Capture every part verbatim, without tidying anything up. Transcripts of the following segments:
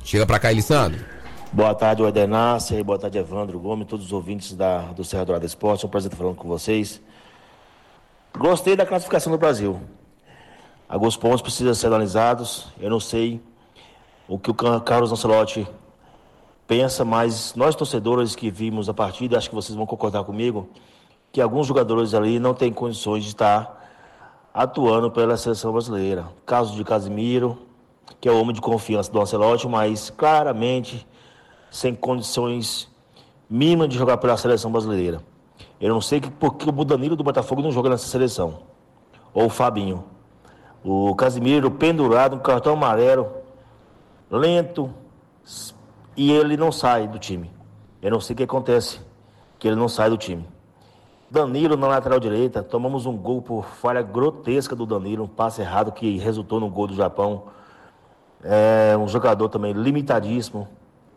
Chega pra cá, Elisandro. Boa tarde, Edenácia, boa tarde, Evandro Gomes, todos os ouvintes da, do Serra Dourada Esporte. É um prazer estar falando com vocês. Gostei da classificação do Brasil. Alguns pontos precisam ser analisados. Eu não sei o que o Carlos Ancelotti pensa, mas nós torcedores que vimos a partida, acho que vocês vão concordar comigo, que alguns jogadores ali não têm condições de estar atuando pela seleção brasileira. Caso de Casemiro, que é o homem de confiança do Ancelotti, mas claramente sem condições mínimas de jogar pela seleção brasileira. Eu não sei que, por que o Danilo do Botafogo não joga nessa seleção. Ou o Fabinho. O Casemiro pendurado, um cartão amarelo, lento, e ele não sai do time. Eu não sei o que acontece, que ele não sai do time. Danilo na lateral direita, tomamos um gol por falha grotesca do Danilo, um passe errado que resultou no gol do Japão. É um jogador também limitadíssimo.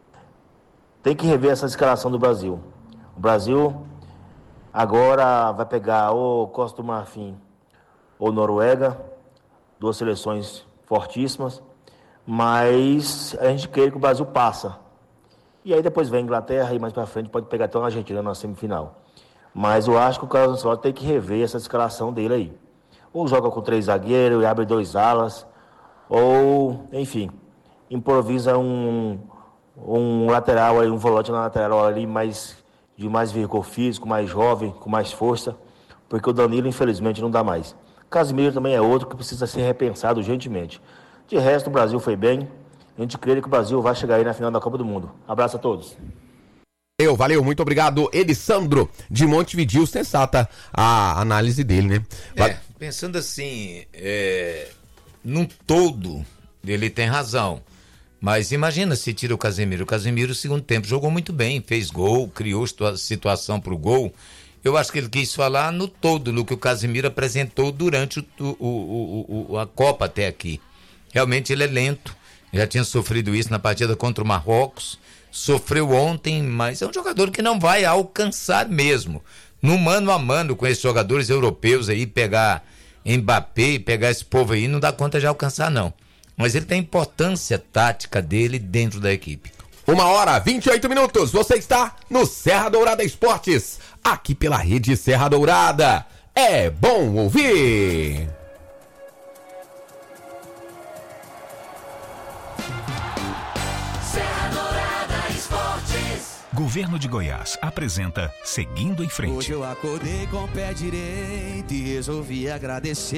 Tem que rever essa escalação do Brasil. O Brasil agora vai pegar ou Costa do Marfim ou Noruega, duas seleções fortíssimas, mas a gente quer que o Brasil passa. E aí depois vem a Inglaterra e mais pra frente pode pegar até uma Argentina na semifinal. Mas eu acho que o Carlos Ancelotti tem que rever essa escalação dele aí. Ou joga com três zagueiros e abre dois alas, ou, enfim, improvisa um, um lateral, um volante na lateral ali mais, de mais vigor físico, mais jovem, com mais força, porque o Danilo, infelizmente, não dá mais. Casemiro também é outro que precisa ser repensado urgentemente. De resto, o Brasil foi bem. A gente crê que o Brasil vai chegar aí na final da Copa do Mundo. Abraço a todos. Valeu, valeu, muito obrigado, Elisandro de Montevidéu. Sensata a análise dele, né? É, pensando assim, é, num todo, ele tem razão. Mas imagina se tira o Casemiro. O Casemiro, no segundo tempo, jogou muito bem, fez gol, criou situação pro gol. Eu acho que ele quis falar no todo, no que o Casemiro apresentou durante o, o, o, o, a Copa até aqui. Realmente ele é lento, já tinha sofrido isso na partida contra o Marrocos, sofreu ontem, mas é um jogador que não vai alcançar mesmo. No mano a mano com esses jogadores europeus aí, pegar Mbappé, pegar esse povo aí, não dá conta de alcançar não. Mas ele tem a importância tática dele dentro da equipe. Uma hora, vinte e oito minutos, você está no Serra Dourada Esportes, aqui pela Rede Serra Dourada. É bom ouvir! Serra Dourada Esportes. Governo de Goiás apresenta Seguindo em Frente. Hoje eu acordei com o pé direito e resolvi agradecer.